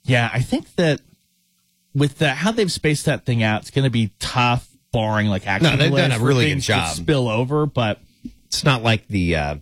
Yeah, I think that with how they've spaced that thing out, it's going to be tough, barring like actual. No, they've done a really good job. Spill over, but it's not like the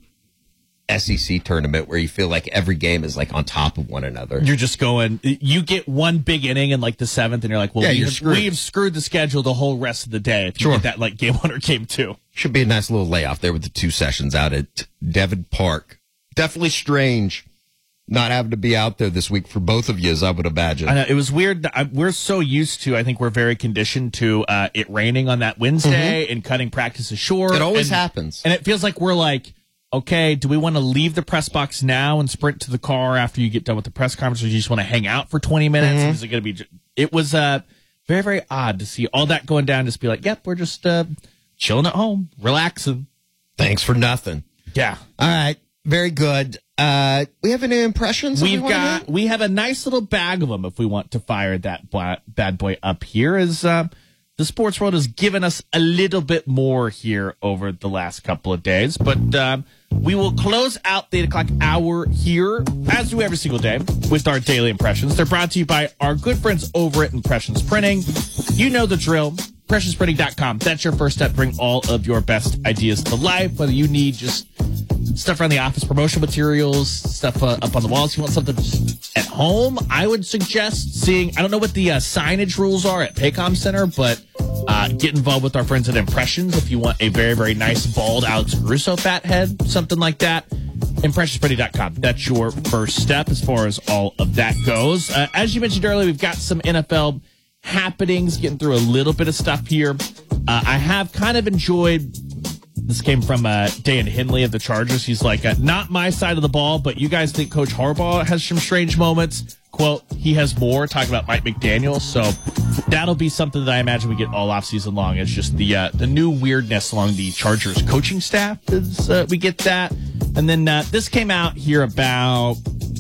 SEC tournament where you feel like every game is like on top of one another. You're just going. You get one big inning in like the seventh, and you're like, "Well, we've screwed the schedule the whole rest of the day." If you get that like game one or game two, should be a nice little layoff there with the 2 sessions out at Devon Park. Definitely strange not having to be out there this week for both of you, as I would imagine. I know, it was weird. We're so used to. I think we're very conditioned to it raining on that Wednesday and cutting practices short. It always happens, and it feels like we're like. Okay, do we want to leave the press box now and sprint to the car after you get done with the press conference, or do you just want to hang out for 20 minutes? Is it going to be? It was very, very odd to see all that going down. Just be like, yep, we're just chilling at home, relaxing. Thanks for nothing. Yeah. All right. Very good. We have any impressions? We have a nice little bag of them if we want to fire that bad boy up here. As the sports world has given us a little bit more here over the last couple of days, but we will close out the 8 o'clock hour here, as do every single day, with our daily impressions. They're brought to you by our good friends over at Impressions Printing. You know the drill. ImpressionsPrinting.com. That's your first step. Bring all of your best ideas to life, whether you need just stuff around the office, promotional materials, stuff up on the walls. You want something just at home, I would suggest seeing, I don't know what the signage rules are at Paycom Center, but get involved with our friends at Impressions if you want a very, very nice bald Alex Caruso fat head, something like that. ImpressionsPrinting.com. That's your first step as far as all of that goes. As you mentioned earlier, we've got some NFL happenings, getting through a little bit of stuff here. I have kind of enjoyed, this came from Dan Henley of the Chargers. He's like, not my side of the ball, but you guys think Coach Harbaugh has some strange moments. Quote, he has more, talking about Mike McDaniel. So that'll be something that I imagine we get all offseason long. It's just the new weirdness along the Chargers coaching staff. We get that. And then this came out here about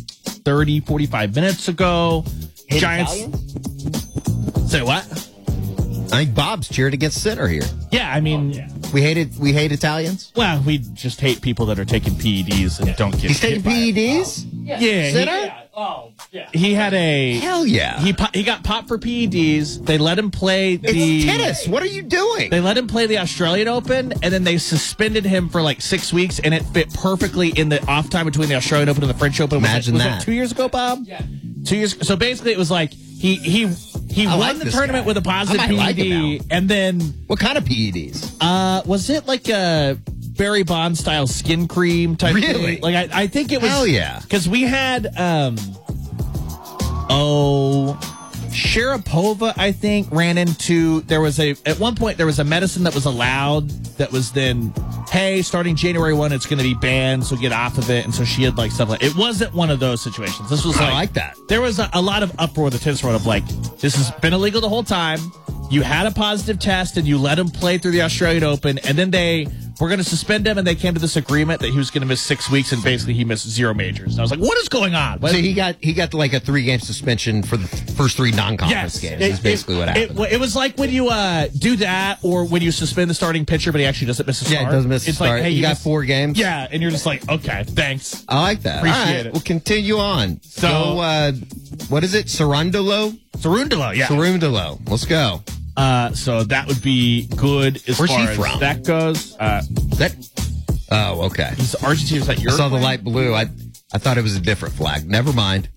30, 45 minutes ago. Giants. Say what? I think Bob's cheered against Sinner here. Yeah, I mean, we hate Italians. Well, we just hate people that are taking PEDs and don't get. He's taking PEDs. Yeah, Sinner. He had a hell yeah. He got popped for PEDs. They let him play It's tennis. What are you doing? They let him play the Australian Open, and then they suspended him for like 6 weeks, and it fit perfectly in the off time between the Australian Open and the French Open. Imagine was that. 2 years ago, Bob. Yeah, 2 years. So basically, it was like he won the tournament with a positive PED, and then what kind of PEDs? Was it like a Barry Bonds style skin cream type? Really? Thing? Like I think it was. Hell yeah! Because we had Sharapova, I think, ran into, at one point there was a medicine that was allowed that was then, hey, starting January 1, it's going to be banned, so get off of it. And so she had like stuff like, it wasn't one of those situations. This was I like that. There was a lot of uproar in the tennis world of like, this has been illegal the whole time. You had a positive test and you let him play through the Australian Open, and then they were going to suspend him, and they came to this agreement that he was going to miss 6 weeks, and basically he missed 0 majors. And I was like, what is going on? So he got like a 3-game suspension for the first 3 non-conference games. Is basically what happened. It was like when you do that, or when you suspend the starting pitcher, but he actually doesn't miss a start. Yeah, it doesn't miss a start. Like, hey, you got 4 games. Yeah, and you're just like, okay, thanks. I like that. Appreciate it. We'll continue on. So, what is it? Cerundolo, yeah. Cerundolo. Let's go. So that would be good as Where's far he as from? that goes. Oh, okay. He's Argentina. Is that Uruguay? I saw the light blue. I thought it was a different flag. Never mind.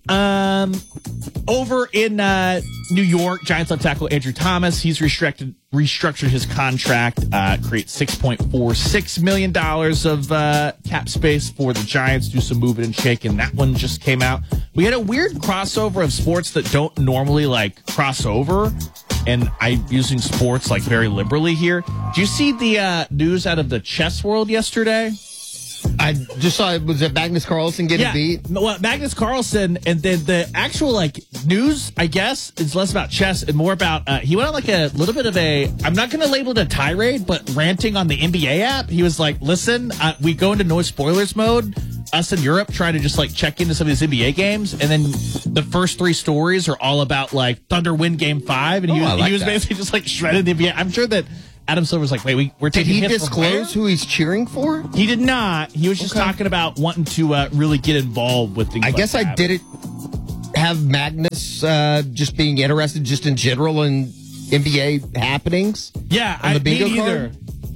Over in New York, Giants left tackle Andrew Thomas. He's restructured his contract, creates $6.46 million of cap space for the Giants. Do some moving and shaking. That one just came out. We had a weird crossover of sports that don't normally like cross over, and I'm using sports like very liberally here. Do you see the news out of the chess world yesterday? I just saw it. Was it Magnus Carlsen getting beat? Well, Magnus Carlsen, and then the actual like news, I guess, is less about chess and more about he went on like a little bit of a, I'm not going to label it a tirade, but ranting on the NBA app. He was like, listen, we go into no spoilers mode. Us in Europe trying to just like check into some of these NBA games, and then the first 3 stories are all about like Thunder win Game 5, and he was basically just like shredding the NBA. I'm sure that Adam Silver's like, wait, we're taking hits. Did he disclose who he's cheering for? He did not. He was just talking about wanting to really get involved with things. I guess I didn't have Magnus sports, just being interested just in general in NBA happenings? Yeah, on the bingo me card?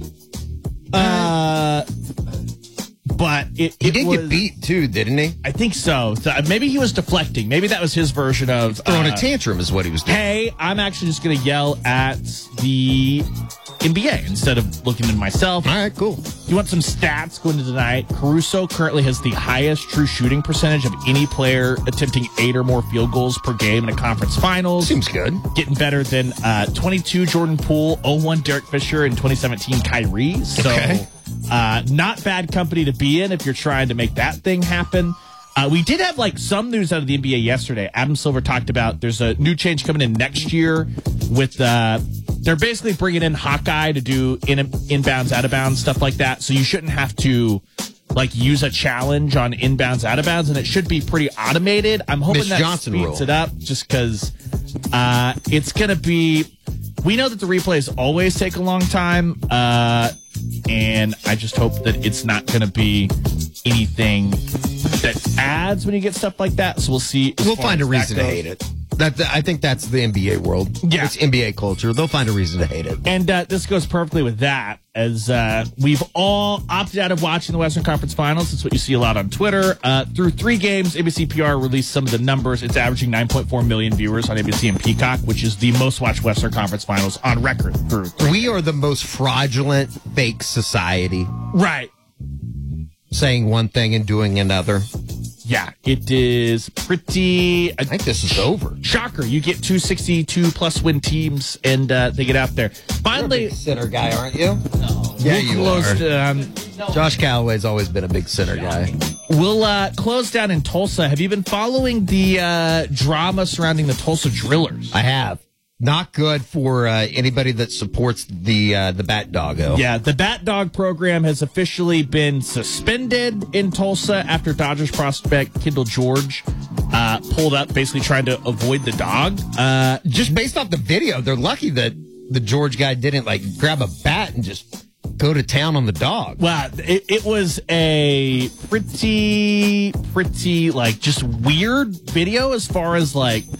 But He did get beat too, didn't he? I think so. Maybe he was deflecting. Maybe that was his version of Throwing a tantrum is what he was doing. Hey, I'm actually just going to yell at the NBA instead of looking at myself. All right, cool. You want some stats going into tonight? Caruso currently has the highest true shooting percentage of any player attempting 8 or more field goals per game in a conference finals. Seems good. Getting better than 22 Jordan Poole, 01 Derek Fisher, and 2017 Kyrie. So Okay. not bad company to be in if you're trying to make that thing happen. We did have some news out of the NBA yesterday. Adam Silver talked about there's a new change coming in next year with they're basically bringing in Hawkeye to do inbounds, out of bounds, stuff like that. So you shouldn't have to use a challenge on inbounds, out of bounds, and it should be pretty automated. I'm hoping Miss that Johnson speeds rule. it up just because it's going to be. We know that the replays always take a long time, and I just hope that it's not going to be anything that adds when you get stuff like that. So we'll see. We'll find a reason to hate it. I think that's the NBA world. Yeah. It's NBA culture. They'll find a reason to hate it. And this goes perfectly with that, as we've all opted out of watching the Western Conference Finals. It's what you see a lot on Twitter. Through 3 games, ABC PR released some of the numbers. It's averaging 9.4 million viewers on ABC and Peacock, which is the most watched Western Conference Finals on record. Through 3 We are the most fraudulent, fake society, Right. saying one thing and doing another. Yeah, it is pretty. I think this is over. Shocker. You get 262-plus win teams, and they get out there. Finally, Center guy, aren't you? No. Yeah, you closed, are. Josh Callaway's always been a big center guy. We'll close down in Tulsa. Have you been following the drama surrounding the Tulsa Drillers? I have. Not good for anybody that supports the Bat Doggo. Yeah, the Bat Dog program has officially been suspended in Tulsa after Dodgers prospect Kendall George pulled up, basically trying to avoid the dog. Just based off the video, they're lucky that the George guy didn't grab a bat and just go to town on the dog. Well, it was a pretty just weird video as far as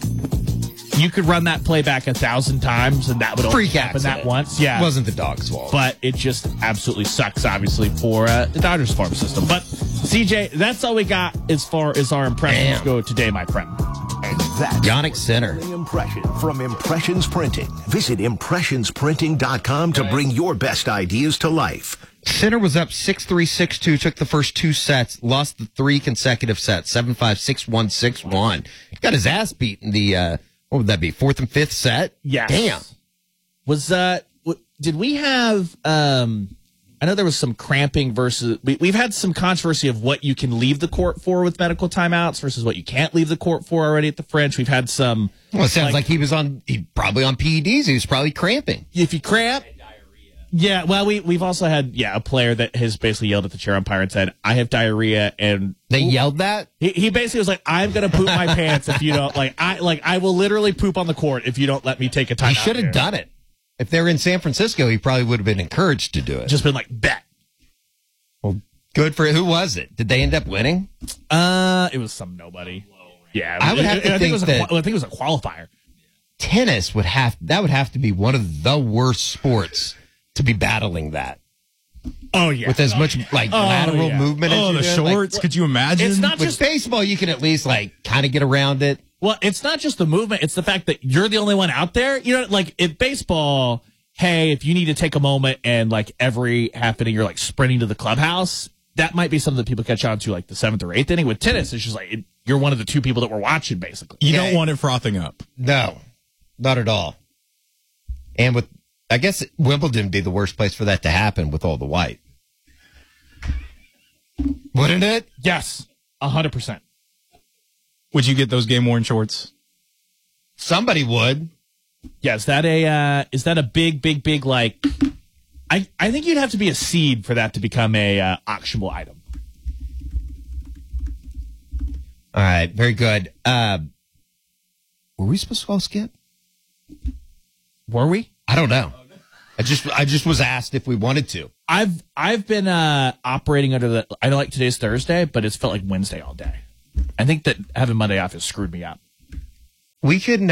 you could run that play back 1,000 times and that would only Freak happen accident. that once. Yeah. It wasn't the dog's fault. But it just absolutely sucks, obviously, for the Dodgers farm system. But, CJ, that's all we got as far as our impressions go today, my friend. And that's Yonic Center. the impression from Impressions Printing. Visit impressionsprinting.com to bring your best ideas to life. Center was up 6-3, 6-2, took the first 2 sets, lost the 3 consecutive sets, 7-5, 6-1, 6-1. Got his ass beat in the, what would that be, 4th and 5th set? Yes. Damn. Was, did we have, I know there was some cramping versus, we've had some controversy of what you can leave the court for with medical timeouts versus what you can't leave the court for already at the French. We've had some. Well, it sounds like he probably on PEDs. He was probably cramping. If you cramp. Yeah, well, we've also had a player that has basically yelled at the chair umpire and said, "I have diarrhea," and They yelled that? he basically was like, "I'm gonna poop my pants if you don't I will literally poop on the court if you don't let me take a timeout." He should have done it. If they were in San Francisco, he probably would have been encouraged to do it. Just been like, bet. Well, good for it. Who was it? Did they end up winning? It was some nobody. Yeah, I would have to think that- I think it was a qualifier. Tennis would have to be one of the worst sports to be battling that. Oh yeah, With as much lateral yeah. movement as you the do. shorts. Could you imagine? It's not With just baseball, you can at least kind of get around it. Well, it's not just the movement. It's the fact that you're the only one out there. You know, in baseball, hey, if you need to take a moment and every half inning you're sprinting to the clubhouse, that might be something that people catch on to the 7th or 8th inning. With tennis, it's just you're one of the 2 people that we're watching, basically. You don't want it frothing up. No, not at all. And I guess Wimbledon would be the worst place for that to happen with all the white. Wouldn't it? Yes, 100%. Would you get those game worn shorts? Somebody would. Yeah, is that a big I think you'd have to be a seed for that to become a auctionable item. All right, very good. Were we supposed to call Skip? Were we? I don't know. I just was asked if we wanted to. I've been operating under I know today's Thursday, but it's felt like Wednesday all day. I think that having Monday off has screwed me up. We can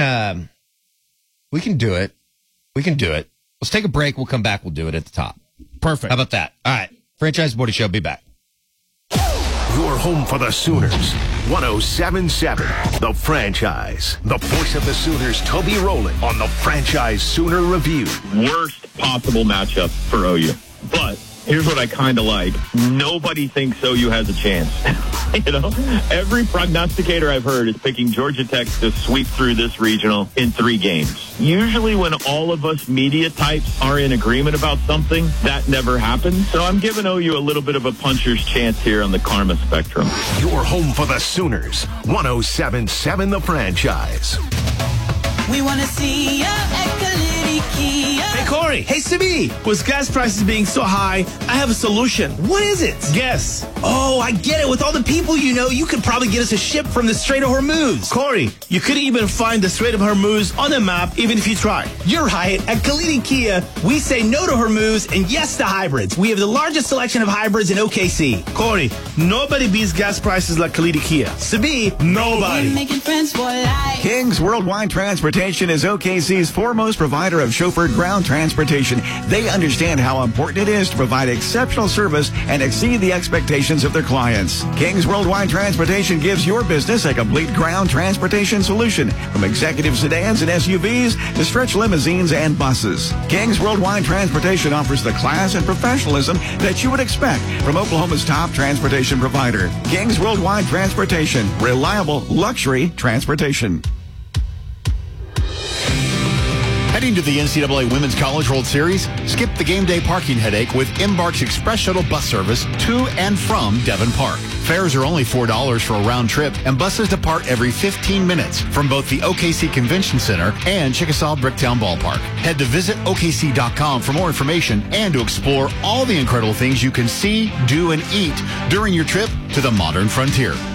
do it. We can do it. Let's take a break. We'll come back. We'll do it at the top. Perfect. How about that? All right. Franchise Morty Show. Be back. Your home for the Sooners. 107.7. The Franchise. The voice of the Sooners, Toby Rowland, on the Franchise Sooner Review. Worst possible matchup for OU. But here's what I kind of like. Nobody thinks OU has a chance. Every prognosticator I've heard is picking Georgia Tech to sweep through this regional in 3 games. Usually when all of us media types are in agreement about something, that never happens. So I'm giving OU a little bit of a puncher's chance here on the karma spectrum. Your home for the Sooners. 107.7 The Franchise. We want to see ya at Kalidi Kia. Hey, Corey. Hey, Simi. With gas prices being so high, I have a solution. What is it? Guess. Oh, I get it. With all the people you know, you could probably get us a ship from the Strait of Hormuz. Corey, you could even find the Strait of Hormuz on a map, even if you try. You're right. At Kalidi Kia, we say no to Hormuz and yes to hybrids. We have the largest selection of hybrids in OKC. Corey, nobody beats gas prices like Kalidi Kia. Simi, nobody. We're making friends for life. King's Worldwide Transportation is OKC's foremost provider of chauffeured ground transportation. They understand how important it is to provide exceptional service and exceed the expectations of their clients. King's Worldwide Transportation gives your business a complete ground transportation solution, from executive sedans and SUVs to stretch limousines and buses. King's Worldwide Transportation offers the class and professionalism that you would expect from Oklahoma's top transportation provider. King's Worldwide Transportation, reliable luxury transportation. Heading to the NCAA Women's College World Series? Skip the game day parking headache with Embark's Express Shuttle bus service to and from Devon Park. Fares are only $4 for a round trip, and buses depart every 15 minutes from both the OKC Convention Center and Chickasaw Bricktown Ballpark. Head to visitokc.com for more information and to explore all the incredible things you can see, do, and eat during your trip to the modern frontier.